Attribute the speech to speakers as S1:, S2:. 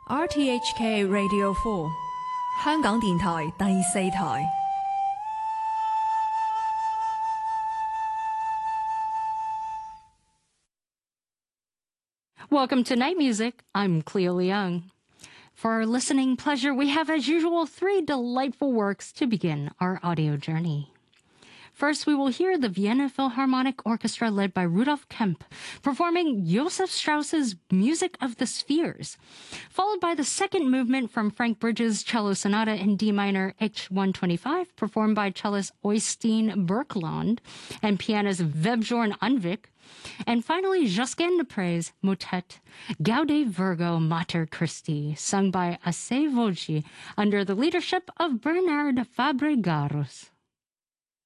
S1: RTHK Radio 4香港電台第四台。
S2: Welcome to Night Music. I'm Cleo Leung. For our listening pleasure, we have, as usual, 3 delightful works to begin our audio journey. First, we will hear the Vienna Philharmonic Orchestra led by Rudolf Kemp performing Joseph Strauss's Music of the Spheres, followed by the second movement from Frank Bridges' Cello Sonata in D minor H125, performed by cellist Øystein Birkeland and pianist Vebjørn Andvik, and finally Josquin Desprez' motet Gaude Virgo Mater Christi, sung by Asse Voci under the leadership of Bernard Fabregaros.